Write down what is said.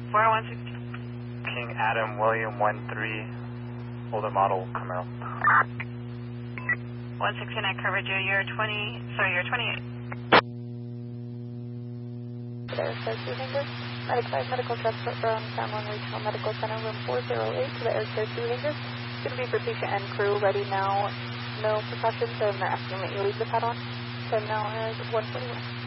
416. King Adam William 13, older model Camaro. 169 coverage, you're 28. There, so 2 Hangar. Medic 5 medical transport from San Juan Regional Medical Center, room 408 to the Aircare 2 Hangar. It's going to be for patient and crew ready now. No precautions, and they're asking that you leave the pad on. Time now is 1:41.